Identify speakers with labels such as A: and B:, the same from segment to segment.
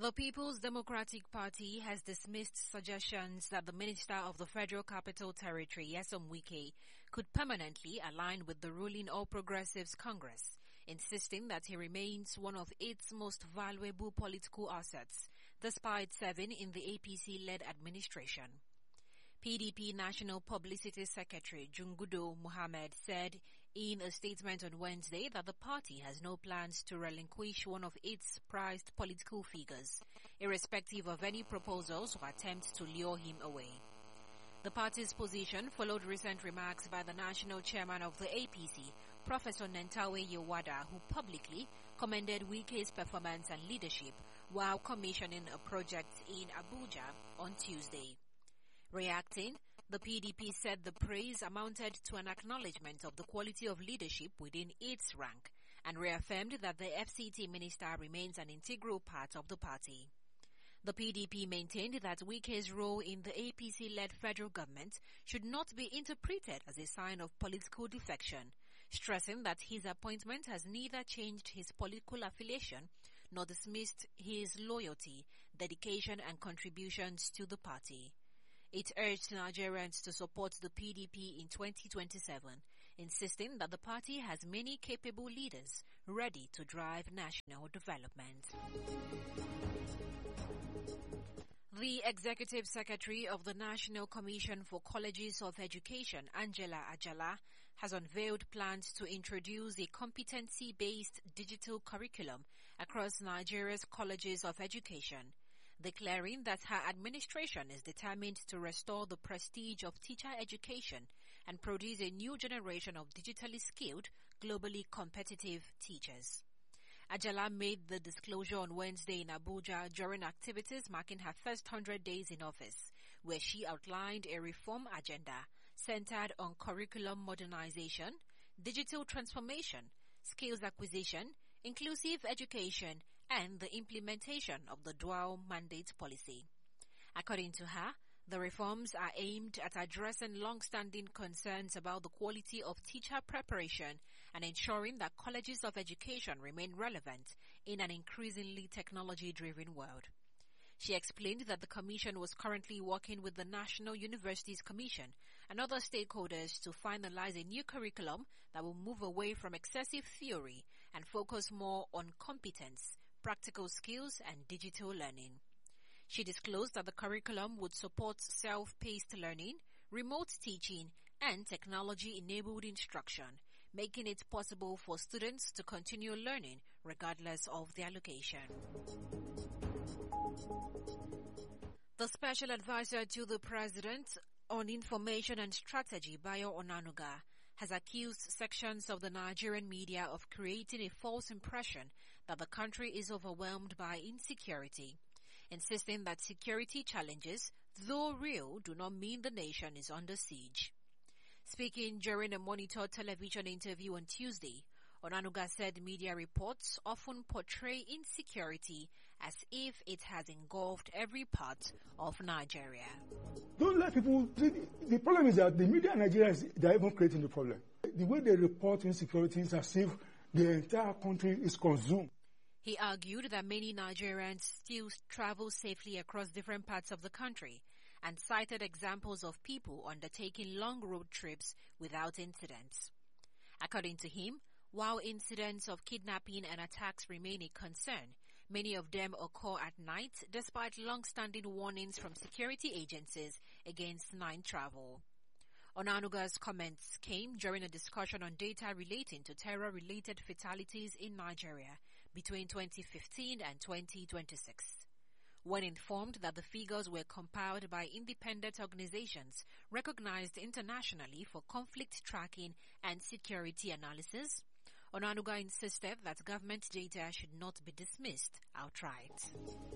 A: The People's Democratic Party has dismissed suggestions that the Minister of the Federal Capital Territory, Nyesom Wike, could permanently align with the ruling All Progressives Congress, insisting that he remains one of its most valuable political assets, despite serving in the APC-led administration. PDP National Publicity Secretary Jungudo Mohammed said in a statement on Wednesday that the party has no plans to relinquish one of its prized political figures, irrespective of any proposals or attempts to lure him away. The party's position followed recent remarks by the national chairman of the APC, Professor Nentawe Yewada, who publicly commended Wike's performance and leadership while commissioning a project in Abuja on Tuesday. Reacting, the PDP said the praise amounted to an acknowledgement of the quality of leadership within its rank and reaffirmed that the FCT minister remains an integral part of the party. The PDP maintained that Wike's role in the APC-led federal government should not be interpreted as a sign of political defection, stressing that his appointment has neither changed his political affiliation nor dismissed his loyalty, dedication and contributions to the party. It urged Nigerians to support the PDP in 2027, insisting that the party has many capable leaders ready to drive national development. The Executive Secretary of the National Commission for Colleges of Education, Angela Ajala, has unveiled plans to introduce a competency-based digital curriculum across Nigeria's colleges of education, declaring that her administration is determined to restore the prestige of teacher education and produce a new generation of digitally skilled, globally competitive teachers. Ajala made the disclosure on Wednesday in Abuja during activities marking her first 100 days in office, where she outlined a reform agenda centered on curriculum modernization, digital transformation, skills acquisition, inclusive education, and the implementation of the dual mandate policy. According to her, the reforms are aimed at addressing long-standing concerns about the quality of teacher preparation and ensuring that colleges of education remain relevant in an increasingly technology-driven world. She explained that the Commission was currently working with the National Universities Commission and other stakeholders to finalize a new curriculum that will move away from excessive theory and focus more on competence, practical skills, and digital learning. She disclosed that the curriculum would support self-paced learning, remote teaching, and technology-enabled instruction, making it possible for students to continue learning regardless of their location. The Special Advisor to the President on Information and Strategy, Bayo Onanuga, has accused sections of the Nigerian media of creating a false impression that the country is overwhelmed by insecurity, insisting that security challenges, though real, do not mean the nation is under siege. Speaking during a Monitor television interview on Tuesday, Onanuga said media reports often portray insecurity as if it has engulfed every part of Nigeria.
B: Don't let people... The problem is that the media in Nigeria, they're even creating the problem. The way they report insecurity is as if the entire country is consumed.
A: He argued that many Nigerians still travel safely across different parts of the country and cited examples of people undertaking long road trips without incidents. According to him, while incidents of kidnapping and attacks remain a concern, many of them occur at night despite long-standing warnings from security agencies against night travel. Onanuga's comments came during a discussion on data relating to terror-related fatalities in Nigeria between 2015 and 2026. When informed that the figures were compiled by independent organizations recognized internationally for conflict tracking and security analysis, Onanuga insisted that government data should not be dismissed outright.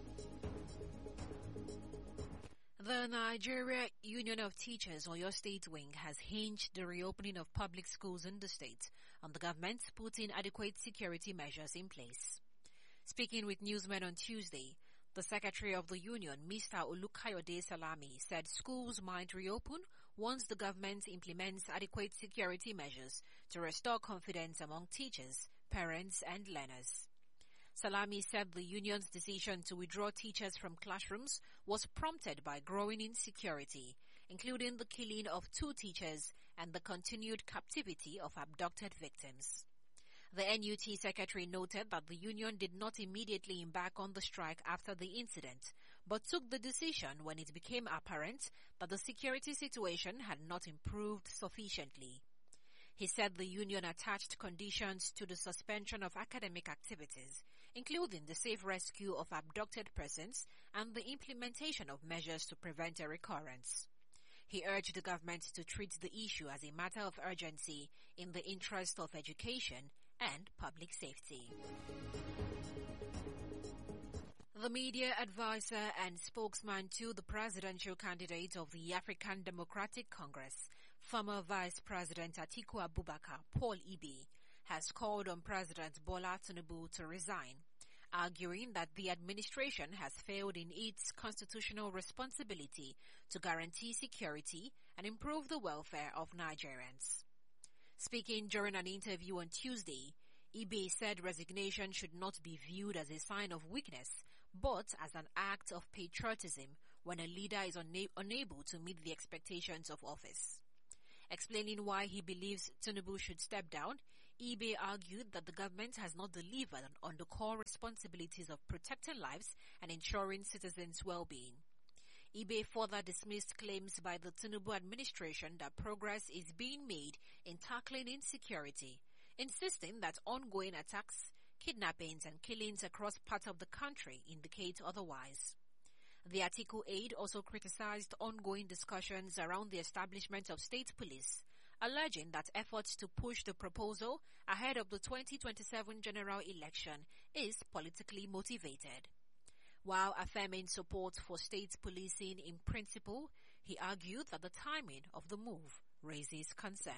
A: The Nigeria Union of Teachers, Oyo State Wing, has hinged the reopening of public schools in the state on the government putting adequate security measures in place. Speaking with newsmen on Tuesday, the Secretary of the Union, Mr. Olukayode Salami, said schools might reopen once the government implements adequate security measures to restore confidence among teachers, parents, and learners. Salami said the union's decision to withdraw teachers from classrooms was prompted by growing insecurity, including the killing of 2 teachers and the continued captivity of abducted victims. The NUT secretary noted that the union did not immediately embark on the strike after the incident, but took the decision when it became apparent that the security situation had not improved sufficiently. He said the union attached conditions to the suspension of academic activities, including the safe rescue of abducted persons and the implementation of measures to prevent a recurrence. He urged the government to treat the issue as a matter of urgency in the interest of education and public safety. The media advisor and spokesman to the presidential candidate of the African Democratic Congress, former Vice President Atiku Abubakar, Paul Ibe, has called on President Bola Tinubu to resign, arguing that the administration has failed in its constitutional responsibility to guarantee security and improve the welfare of Nigerians. Speaking during an interview on Tuesday, Ibe said resignation should not be viewed as a sign of weakness, but as an act of patriotism when a leader is unable to meet the expectations of office. Explaining why he believes Tinubu should step down, Ibe argued that the government has not delivered on the core responsibilities of protecting lives and ensuring citizens' well-being. Ibe further dismissed claims by the Tinubu administration that progress is being made in tackling insecurity, insisting that ongoing attacks, kidnappings and killings across parts of the country indicate otherwise. The Atiku aide also criticized ongoing discussions around the establishment of state police, alleging that efforts to push the proposal ahead of the 2027 general election is politically motivated. While affirming support for state policing in principle, he argued that the timing of the move raises concern.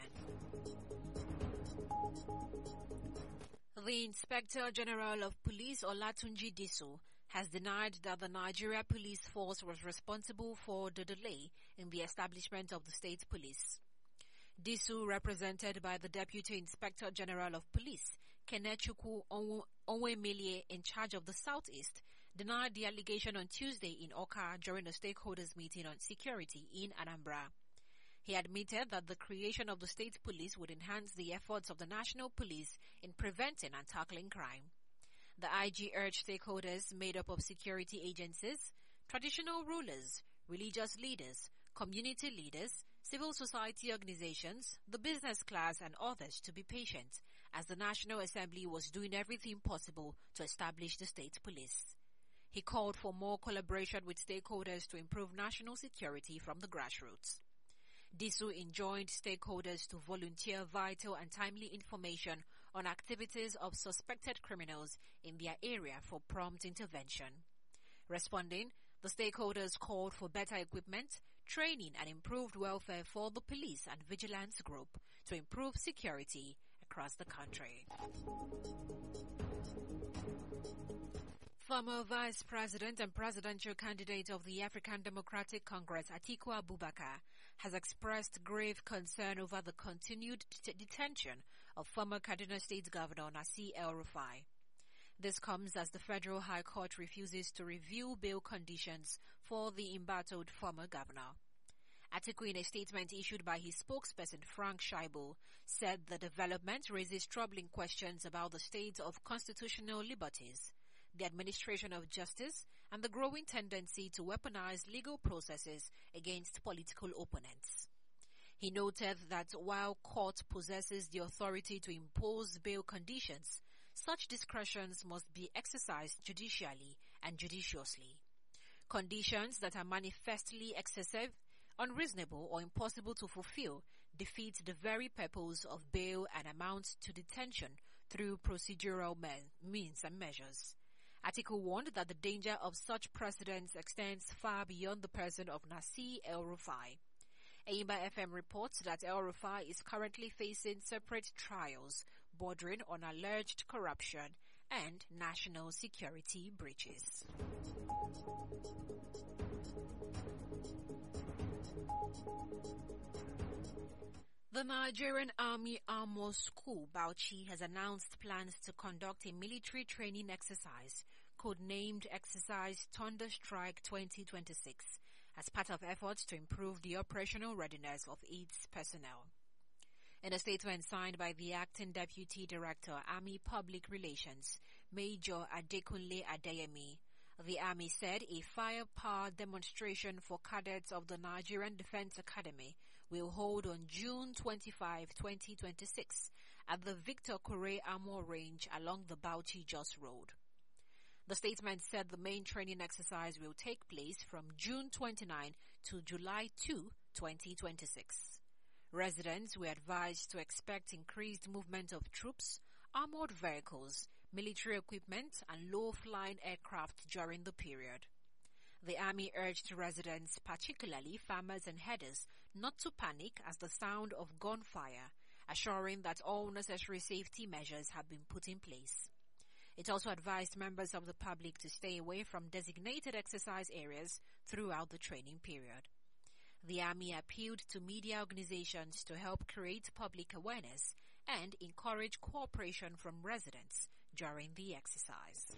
A: The Inspector General of Police, Olatunji Disu, has denied that the Nigeria Police Force was responsible for the delay in the establishment of the state police. Disu, represented by the Deputy Inspector General of Police, Kenechukwu Onwemilie, in charge of the Southeast, denied the allegation on Tuesday in Awka during a stakeholders meeting on security in Anambra. He admitted that the creation of the state police would enhance the efforts of the national police in preventing and tackling crime. The IG urged stakeholders made up of security agencies, traditional rulers, religious leaders, community leaders, civil society organizations, the business class and others to be patient, as the National Assembly was doing everything possible to establish the state police. He called for more collaboration with stakeholders to improve national security from the grassroots. Disu enjoined stakeholders to volunteer vital and timely information on activities of suspected criminals in their area for prompt intervention. Responding, the stakeholders called for better equipment, training and improved welfare for the police and vigilance group to improve security across the country. Former Vice President and presidential candidate of the African Democratic Congress, Atiku Abubakar, has expressed grave concern over the continued detention of former Kaduna State Governor Nasir El-Rufai. This comes as the Federal High Court refuses to review bail conditions for the embattled former governor. Atiku, in a statement issued by his spokesperson Frank Shaibu, said the development raises troubling questions about the state of constitutional liberties, the administration of justice, and the growing tendency to weaponize legal processes against political opponents. He noted that while court possesses the authority to impose bail conditions, such discretions must be exercised judicially and judiciously. Conditions that are manifestly excessive, unreasonable, or impossible to fulfill defeat the very purpose of bail and amount to detention through procedural means and measures. Atiku warned that the danger of such precedents extends far beyond the person of Nasir El-Rufai. Aimba FM reports that El-Rufai is currently facing separate trials bordering on alleged corruption and national security breaches. The Nigerian Army Armor School, Bauchi, has announced plans to conduct a military training exercise codenamed Exercise Thunder Strike 2026 as part of efforts to improve the operational readiness of its personnel. In a statement signed by the Acting Deputy Director, Army Public Relations, Major Adekunle Adeyemi, the Army said a firepower demonstration for cadets of the Nigerian Defense Academy will hold on June 25, 2026 at the Victor Kure Armor Range along the Bauchi-Jos Road. The statement said the main training exercise will take place from June 29 to July 2, 2026. Residents were advised to expect increased movement of troops, armored vehicles, military equipment, and low-flying aircraft during the period. The Army urged residents, particularly farmers and herders, not to panic as the sound of gunfire, assuring that all necessary safety measures have been put in place. It also advised members of the public to stay away from designated exercise areas throughout the training period. The Army appealed to media organizations to help create public awareness and encourage cooperation from residents during the exercise.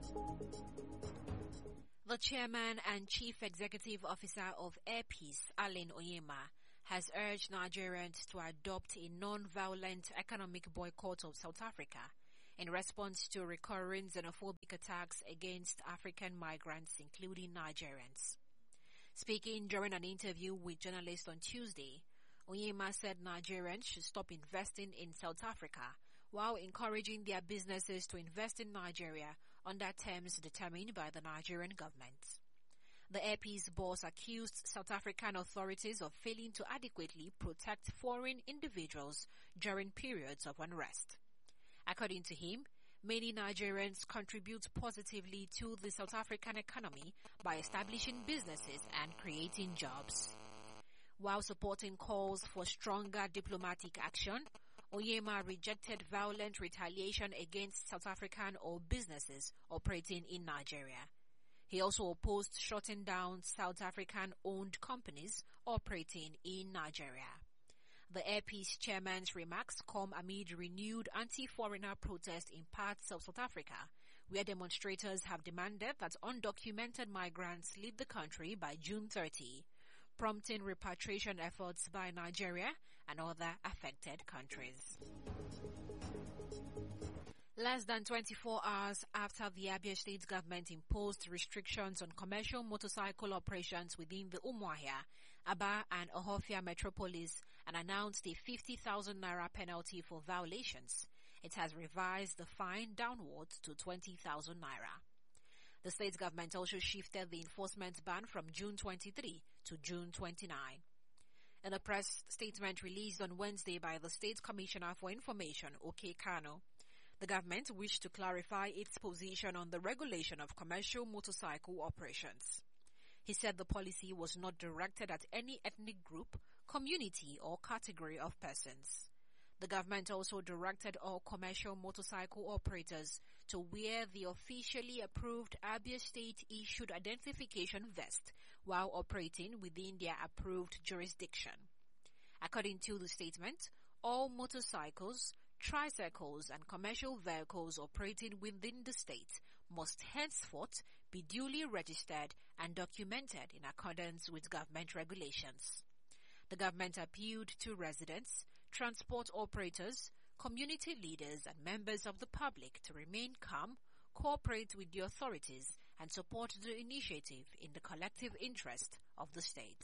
A: The chairman and chief executive officer of Air Peace, Allen Onyema, has urged Nigerians to adopt a non-violent economic boycott of South Africa in response to recurring xenophobic attacks against African migrants, including Nigerians. Speaking during an interview with journalists on Tuesday, Onyema said Nigerians should stop investing in South Africa while encouraging their businesses to invest in Nigeria under terms determined by the Nigerian government. The Air Peace boss accused South African authorities of failing to adequately protect foreign individuals during periods of unrest. According to him, many Nigerians contribute positively to the South African economy by establishing businesses and creating jobs. While supporting calls for stronger diplomatic action, Onyema rejected violent retaliation against South African or businesses operating in Nigeria. He also opposed shutting down South African-owned companies operating in Nigeria. The Air Peace chairman's remarks come amid renewed anti-foreigner protests in parts of South Africa, where demonstrators have demanded that undocumented migrants leave the country by June 30, prompting repatriation efforts by Nigeria and other affected countries. Less than 24 hours after the Abia State government imposed restrictions on commercial motorcycle operations within the Umuahia, Aba and Ohofia metropolis and announced a 50,000 naira penalty for violations, it has revised the fine downwards to 20,000 naira. The state government also shifted the enforcement ban from June 23 to June 29. In a press statement released on Wednesday by the State Commissioner for Information, OK Kano, the government wished to clarify its position on the regulation of commercial motorcycle operations. He said the policy was not directed at any ethnic group, community, or category of persons. The government also directed all commercial motorcycle operators to wear the officially approved Abia State-issued identification vest while operating within their approved jurisdiction. According to the statement, all motorcycles, tricycles, and commercial vehicles operating within the state must henceforth be duly registered and documented in accordance with government regulations. The government appealed to residents, transport operators, community leaders, and members of the public to remain calm, cooperate with the authorities, and support the initiative in the collective interest of the state.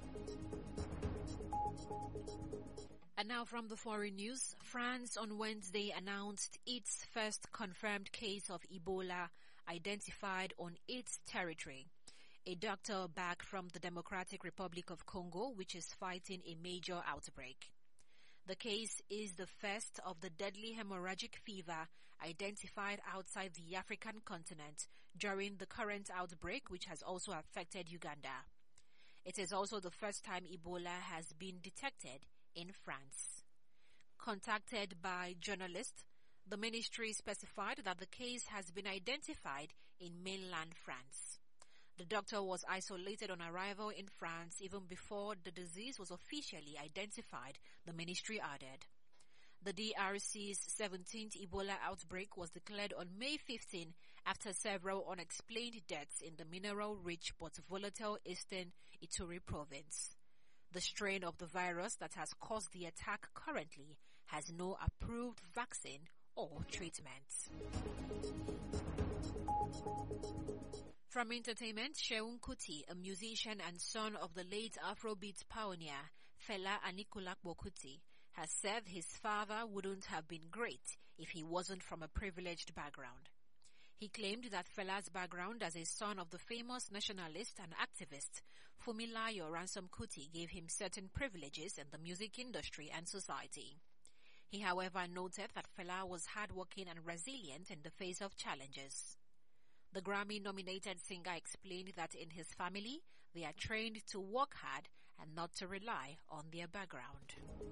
A: And now from the foreign news, France on Wednesday announced its first confirmed case of Ebola identified on its territory. A doctor back from the Democratic Republic of Congo, which is fighting a major outbreak. The case is the first of the deadly hemorrhagic fever identified outside the African continent during the current outbreak, which has also affected Uganda. It is also the first time Ebola has been detected in France. Contacted by journalists, the ministry specified that the case has been identified in mainland France. The doctor was isolated on arrival in France even before the disease was officially identified, the ministry added. The DRC's 17th Ebola outbreak was declared on May 15 after several unexplained deaths in the mineral-rich but volatile eastern Ituri province. The strain of the virus that has caused the attack currently has no approved vaccine or treatment. From entertainment, Seun Kuti, a musician and son of the late Afrobeat pioneer Fela Anikulapo Kuti, has said his father wouldn't have been great if he wasn't from a privileged background. He claimed that Fela's background as a son of the famous nationalist and activist Funmilayo Ransome Kuti gave him certain privileges in the music industry and society. He, however, noted that Fela was hardworking and resilient in the face of challenges. The Grammy-nominated singer explained that in his family, they are trained to work hard and not to rely on their background.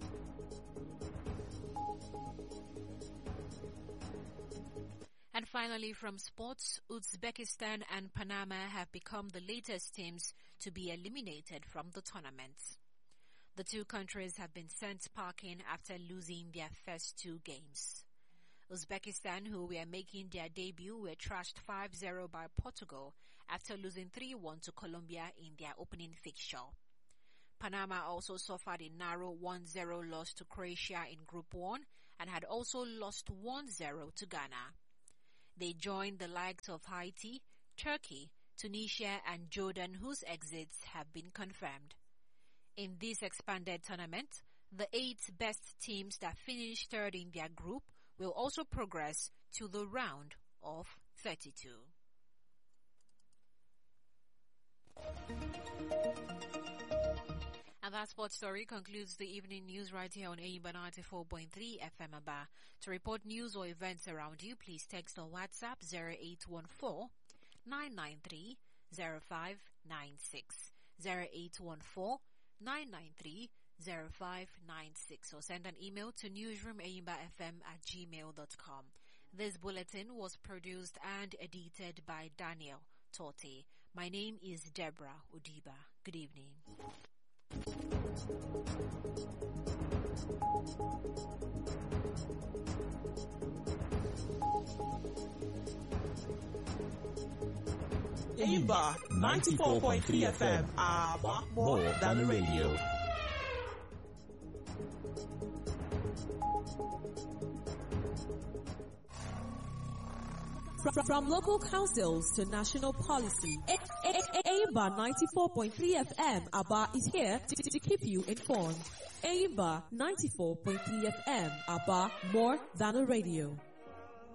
A: And finally, from sports, Uzbekistan and Panama have become the latest teams to be eliminated from the tournament. The two countries have been sent packing after losing their first two games. Uzbekistan, who were making their debut, were trashed 5-0 by Portugal after losing 3-1 to Colombia in their opening fixture. Panama also suffered a narrow 1-0 loss to Croatia in Group 1 and had also lost 1-0 to Ghana. They joined the likes of Haiti, Turkey, Tunisia and Jordan, whose exits have been confirmed. In this expanded tournament, the 8 best teams that finished third in their group will also progress to the round of 32. And that sports story concludes the evening news right here on Enyimba 94.3 FM Aba. To report news or events around you, please text or WhatsApp 0814-993-0596. 0814-993-0596 or send an email to newsroom@enyimba.fm@gmail.com. This bulletin was produced and edited by Daniel Tote. My name is Deborah Udiba. Good evening.
C: Enyimba 94.3 FM, Aba, more than a radio.
D: From local councils to national policy, Enyimba 94.3 FM Aba is here to keep you informed. Enyimba 94.3 FM Aba, more than a radio.